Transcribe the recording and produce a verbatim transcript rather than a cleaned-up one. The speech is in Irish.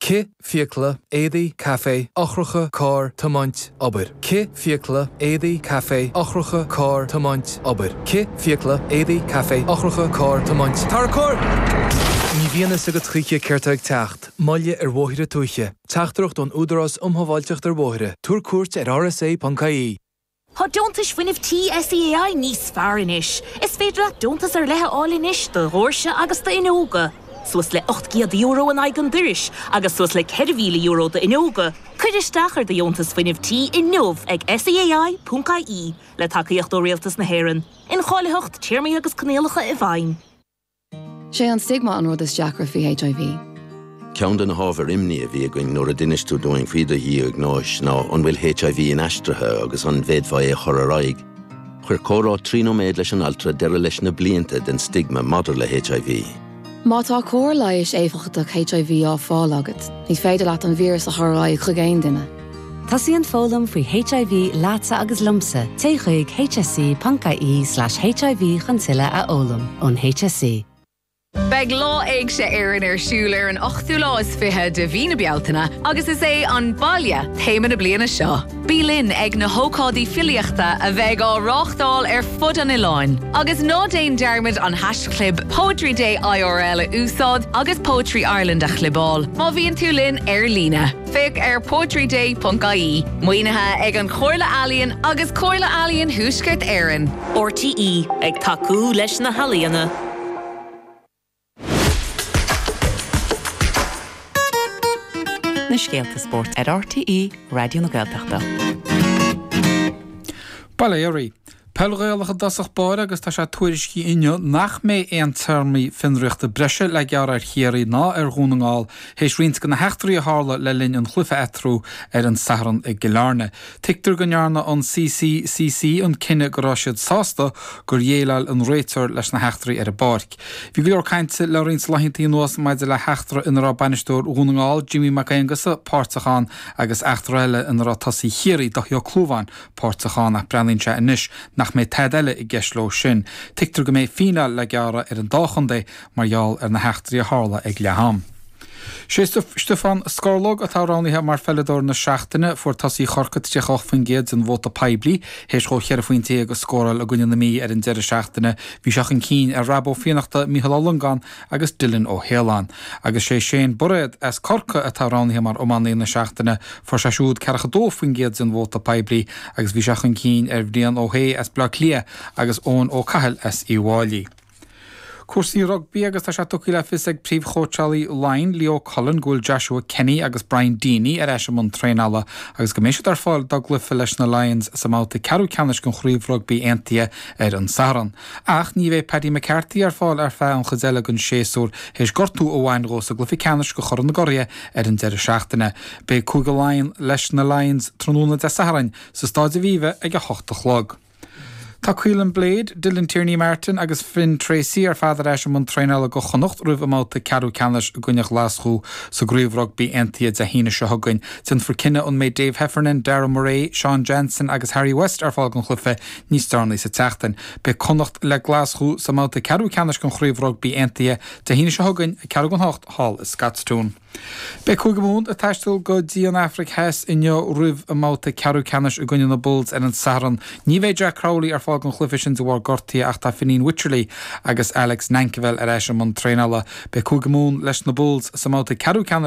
Ci fiacla édaí cafe ochracha cár tamáint obair. Ci fiacla édaí cafe ochracha cár tamáint obair. Ci fiacla édaí cafe ochracha cár tamáint. Tar cór! Ní bhíonna sa go tríce ceirteag teacht, maille ar bmhóithre tuaiche. Teachtarach don údarás umhaváilteach ar bmhóithre. Túr cuairt ar R S A dot I E. Tá dúntas fuinnimh T S E A I níos fearr inis. Is féidir le dúntas ar lethe áil inis do Rórse agus do Inóga. Suas le ocht gcéad euro an aigean duris, agus suas le ceithre mhíle euro do Inóga. Cuidir stachar do dúntas fuinnimh T inómh ag S E A I dot I E le tacaíocht ó réaltas na hÉireann. In cháileacht tíirmí agus cnéalacha i bhain. Sé an stigma an rud is deacra fi H I V. Ceann den hábhar imní a bhí going nóair a duinisteú doing faoide hí ag náis ná an bhfuil H I V in aistrithe agus an bhéadfá é chur araig. Chuir córá trínoméid leis an altra deire leis na blianta den stigma madidir le H I V. Má tá cór leiis éifeachtach H I V á fáil agat, ní féidir leat an vírus a churaigh chu géin duine. Tasí an fólam faoi H I V lása agus lumsa, téigh H S C dot I E slash H I V chantilla a ólam ón H S C. Beg lá ag sé éireann ar siúil ar an ochtú lá is fiche de bhína bealtaine, agus is é an baile théime na bliana seo. Bí linn ag na hócádaí filiachta a bheith á ráchtáil ar fud an iláin. Agus ná déon dearmid an hashtag Poetry Day I R L a úsáid agus Poetry Ireland a chlibáil. Má bhíonn tú linn ar lína. Fic ar poetry day dot I E. Muoinethe ag an Chorla Alíonn agus Chorla Alíonn thuaisceart éireann. R T E ag taú leis na halíonna. Na Scéalta Sport at R T E Radio na Gaeltachta. Baléirí. Pelgéalacha dasach báir agus tá sé tuairiscí inniu nach mé éon termí finreachta breise le gear ar chéirí ná ar gúnaáil hééis rins go na heachtarí a hála le linn an chlufa etrú ar an saran i Gilárne. Tictar go nearna an C C C C an cinenne go ráisiad sásta gur dhéalail an réitir leis na heachtarí ar a barc. Bhí go leor cainte le rins lahintaí nuas maidide le heachtra in rá banistúir gúnaáil Jimmy McAngasa Pártachán agus eachtraile in rá tasí chéirí do heo clúbhain Pártachán a brelínse inis nach mé teile i gceisló sin. Tictar go mé fína le geara ar an dáchandé margheall ar na heachtarí a hála ag leham. Sé Stefan Scarlog a táránithe mar fellador na seachtaine fuair tasí chorcad teach fan géad an bhóta peblií, héis go chear faointe agus scóráil a gine na mí ar an deire seachtaine, bhí seach an cín ar rabó fianachta Micheál Langan agus Dylan ó Hélan. Agus sé sé buréad as corca a táránithe mar omanaí na seachtaine fuair sé siúd cearcha dó fan géad an bhóta peblií agus bhí seach an cín ar bhríon ó hé as bla lia agus ón ó cahill as Iwáilí. Cuasaí rugby agus tá sé tucaí le fis ag príomhchótealaí Line Leo Cullen gúil Joshua Kenny agus Brian Deaney ar eis an tréála agus go méisiú ar fáil doglufa leis na Lions sa máta ceadú ceannis gon chríomh rugby aontaithe ar an saran. Ach ní bheith Paddy McCarthy ar fáil ar feadh an chazeile gon séasúr héis gortú ó bhain rós a glufa ceannis go chur na goria ar an deire seachtaine. Bé cúga Lion leis na Lions tróna de Saharan sa stáid a bhíomh ag a hocht a chlog. Tá Cuilan Blade, Dylan Tierney Martin agus Finn Tracy ar fáidir eis an tréála go chonocht roimh amáta ceadú ceannis a gcuineach láscú sa gríomh rugby aontaithe a híine se thugainn. Tin for cinenne an méid Dave Heffernan, Darragh Murray, Sean Jensen agus Harry West ar fáil gon chlufa níos darnaí sa teachtain. Be conacht le glascú sa máta ceadú ceannis gon chríomh rugby aontaithe a híine se thugainn a ceadú gon hocht hall is Scatstone. Be cúgamún a teistil go dtí an Afric hes inne roimh amáta ceadú ceannis a gcuine na Bulls ar an saran. Ní bheith Jack Crowley ar fáil gon chlufisin de bhar gortaí ach tá Finín Wycherley agus Alex Nankerville ar eis an tréála. Be cúgamún leis na Bulls sa máta ceadú ceannis